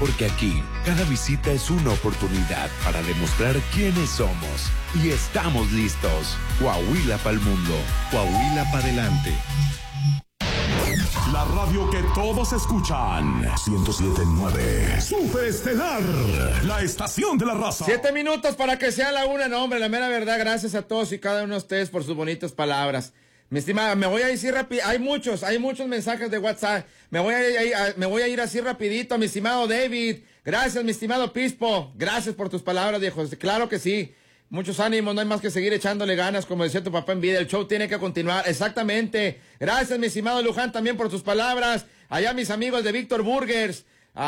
Porque aquí, cada visita es una oportunidad para demostrar quiénes somos. Y estamos listos. Coahuila pa'l mundo. Coahuila pa' adelante. La radio que todos escuchan. 107.9. Superestelar. La estación de la raza. 7 minutos para que sea la 1. No, hombre, la mera verdad, gracias a todos y cada uno de ustedes por sus bonitas palabras. Mi estimada, me voy a decir rápido. Hay muchos mensajes de WhatsApp. Me voy a ir así rapidito, mi estimado David. Gracias, mi estimado Pispo. Gracias por tus palabras, viejos. Claro que sí. Muchos ánimos, no hay más que seguir echándole ganas, como decía tu papá en vida. El show tiene que continuar. Exactamente. Gracias, mi estimado Luján, también por tus palabras. Allá mis amigos de Víctor Burgers.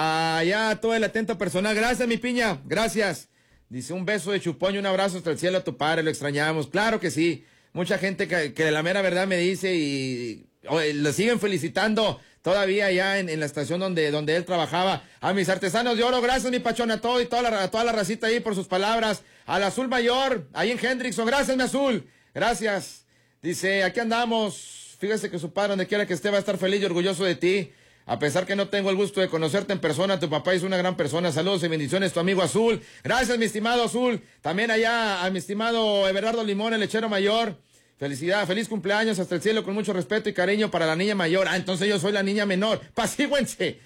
Allá todo el atento personal. Gracias, mi piña. Gracias. Dice, un beso de chupón y un abrazo hasta el cielo a tu padre. Lo extrañamos. Claro que sí. Mucha gente que de la mera verdad me dice y lo siguen felicitando todavía allá en la estación donde él trabajaba. A mis artesanos de oro, gracias mi pachón, a todo y toda la racita ahí por sus palabras. Al Azul Mayor, ahí en Hendrickson, gracias mi Azul, gracias. Dice, aquí andamos, fíjese que su padre donde quiera que esté va a estar feliz y orgulloso de ti. A pesar que no tengo el gusto de conocerte en persona, tu papá es una gran persona. Saludos y bendiciones, tu amigo Azul. Gracias, mi estimado Azul. También allá a mi estimado Everardo Limón, el lechero mayor. Felicidad, feliz cumpleaños hasta el cielo, con mucho respeto y cariño para la niña mayor. Entonces yo soy la niña menor. Pasíguense.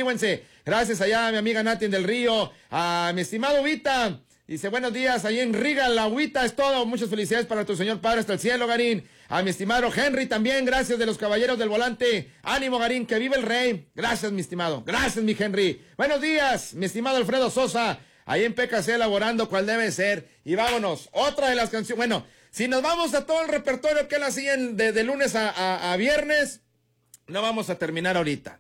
Gracias allá a mi amiga Nati del Río. A mi estimado Vita. Dice, buenos días, ahí en Riga, la agüita es todo. Muchas felicidades para tu señor padre hasta el cielo, Garín. A mi estimado Henry también, gracias de los caballeros del volante. Ánimo, Garín, que vive el rey. Gracias, mi estimado. Gracias, mi Henry. Buenos días, mi estimado Alfredo Sosa. Ahí en PKC elaborando cual debe ser. Y vámonos, otra de las canciones. Bueno, si nos vamos a todo el repertorio que él hacía de lunes a viernes, no vamos a terminar ahorita.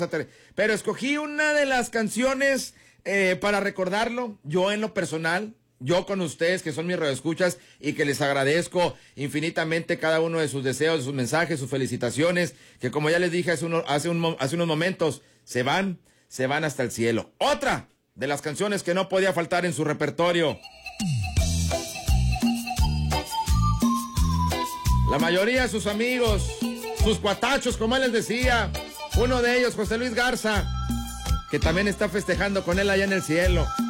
Pero escogí una de las canciones para recordarlo, yo en lo personal, yo con ustedes que son mis radioescuchas y que les agradezco infinitamente cada uno de sus deseos, de sus mensajes, sus felicitaciones, que como ya les dije hace unos momentos, se van hasta el cielo. Otra de las canciones que no podía faltar en su repertorio. La mayoría de sus amigos, sus cuatachos, como él les decía, uno de ellos, José Luis Garza, que también está festejando con él allá en el cielo.